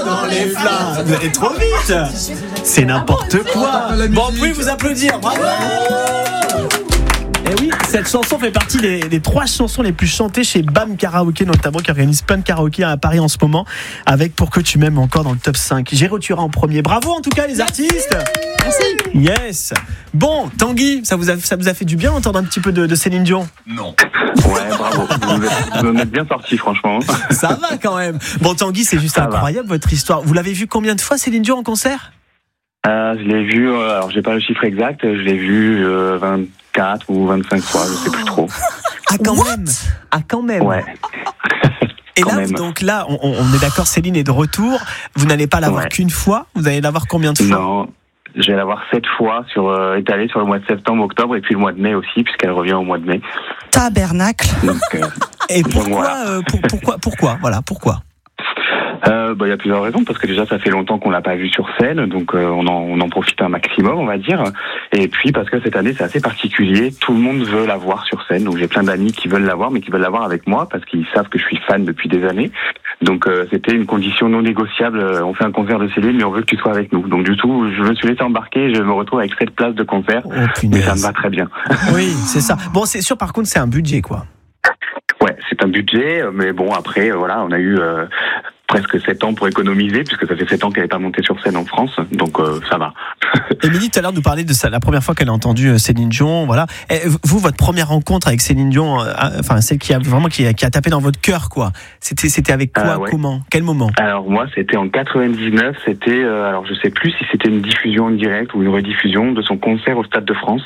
dans les flammes. Vous allez trop vite. C'est n'importe quoi. Bon, vous pouvez vous applaudir. Bravo. Et oui, cette chanson fait partie des 3 chansons les plus chantées chez BAM Karaoké, notamment, qui organise plein de karaokés à Paris en ce moment, avec Pour que tu m'aimes encore dans le top 5. Géraud Turin en premier. Bravo en tout cas les artistes. Merci. Yes. Bon, Tanguy, ça vous a fait du bien d'entendre un petit peu de Céline Dion? Non. Ouais, bravo. Vous en êtes bien sortis, franchement. Ça va quand même. Bon, Tanguy, c'est juste incroyable votre histoire. Vous l'avez vu combien de fois Céline Dion en concert? Je l'ai vu, alors j'ai pas le chiffre exact, je l'ai vu 24 ou 25 fois, je sais plus trop. Ah quand même. Ouais. Et là, donc là, on est d'accord, Céline est de retour. Vous n'allez pas la voir qu'une fois. Vous allez la voir combien de fois? Non, je vais la voir 7 fois, étalée sur le mois de septembre, octobre et puis le mois de mai aussi, puisqu'elle revient au mois de mai. Tabernacle. Donc, et pourquoi Voilà, pourquoi? Il y a plusieurs raisons, parce que déjà ça fait longtemps qu'on l'a pas vue sur scène, donc on en profite un maximum, on va dire. Et puis parce que cette année c'est assez particulier, tout le monde veut la voir sur scène, donc j'ai plein d'amis qui veulent la voir, mais qui veulent la voir avec moi parce qu'ils savent que je suis fan depuis des années. Donc c'était une condition non négociable. On fait un concert de Céline, mais on veut que tu sois avec nous. Donc du coup, je me suis laissé embarquer, je me retrouve avec 7 places de concert, mais ça me va très bien. Oui, c'est ça. Bon, c'est sûr, par contre, c'est un budget, quoi. Ouais, c'est un budget, mais bon, après, voilà, on a eu presque 7 ans pour économiser, puisque ça fait 7 ans qu'elle n'est pas montée sur scène en France, donc ça va. Émilie, tout à l'heure, nous parlait de ça, la première fois qu'elle a entendu Céline Dion, voilà. Et vous, votre première rencontre avec Céline Dion, enfin celle qui a vraiment qui a tapé dans votre cœur, quoi. C'était avec quoi, comment, quel moment? Alors moi, c'était en 99. C'était, alors je sais plus si c'était une diffusion en direct ou une rediffusion de son concert au Stade de France.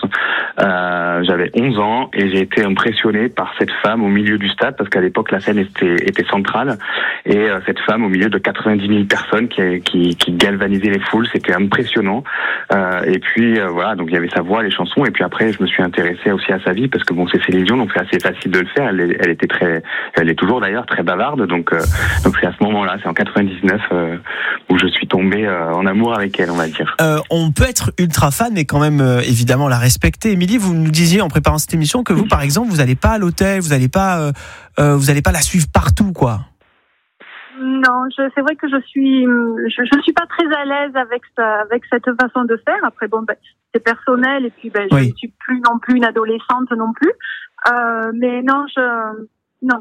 J'avais 11 ans et j'ai été impressionné par cette femme au milieu du stade, parce qu'à l'époque la scène était centrale, et cette femme au milieu de 90 000 personnes qui galvanisait les foules, c'était impressionnant. Et puis voilà, donc il y avait sa voix, les chansons, et puis après je me suis intéressé aussi à sa vie, parce que bon, c'est Céline Dion, donc c'est assez facile de le faire. Elle est toujours d'ailleurs très bavarde, donc c'est à ce moment-là, c'est en 99 où je suis tombé en amour avec elle, on va dire. On peut être ultra fan et quand même évidemment la respecter. Émilie, vous nous disiez en préparant cette émission que vous, par exemple, vous n'allez pas à l'hôtel, vous n'allez pas la suivre partout, quoi. Non, c'est vrai que je suis pas très à l'aise avec cette façon de faire. Après, bon, c'est personnel, et puis je ne suis plus non plus une adolescente non plus. Mais non, non.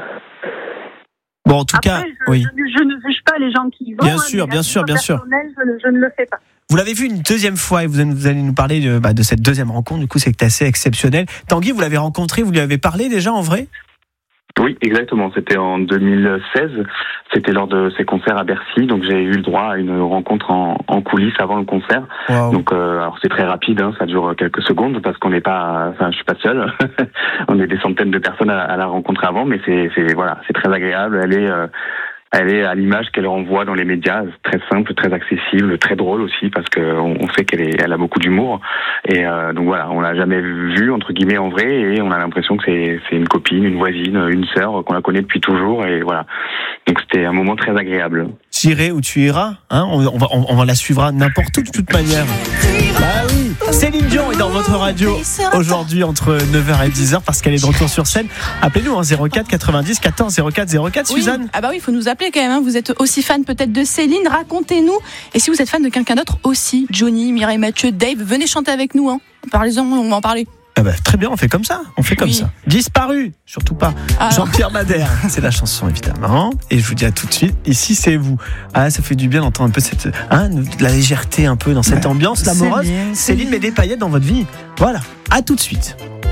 Bon, en tout cas, oui. Je ne juge pas les gens qui y vont. Bien sûr. Je ne le fais pas. Vous l'avez vu une deuxième fois et vous allez nous parler de cette deuxième rencontre. Du coup, c'est assez exceptionnel. Tanguy, vous l'avez rencontré, vous lui avez parlé déjà en vrai? Oui, exactement. C'était en 2016. C'était lors de ses concerts à Bercy. Donc j'ai eu le droit à une rencontre en coulisses avant le concert. Wow. Donc alors c'est très rapide, hein, ça dure quelques secondes parce qu'on n'est pas, enfin je suis pas seul. On est des centaines de personnes à la rencontrer avant, mais c'est très agréable. Elle est à l'image qu'elle renvoie dans les médias, très simple, très accessible, très drôle aussi, parce qu'on sait qu'elle a beaucoup d'humour. Et donc voilà, on l'a jamais vue entre guillemets en vrai, et on a l'impression que c'est une copine, une voisine, une sœur qu'on la connaît depuis toujours. Et voilà, donc c'était un moment très agréable. J'irai où tu iras, hein, on va la suivre n'importe où de toute manière. Bah oui. Céline Dion est dans votre radio aujourd'hui entre 9h et 10h parce qu'elle est de retour sur scène. Appelez-nous 04 90 14 04 04, oui. Suzanne. Ah bah oui, il faut nous appeler quand même, hein. Vous êtes aussi fan peut-être de Céline, racontez-nous. Et si vous êtes fan de quelqu'un d'autre aussi, Johnny, Mireille Mathieu, Dave, venez chanter avec nous, hein. Parlez-en, on va en parler. Ah bah, très bien, on fait comme ça. Ça. Disparu, surtout pas. Jean-Pierre Madère, c'est la chanson évidemment. Et je vous dis à tout de suite. Ici c'est vous. Ah, ça fait du bien d'entendre un peu de la légèreté un peu dans cette ambiance, la morose. Céline met des paillettes dans votre vie. Voilà. À tout de suite.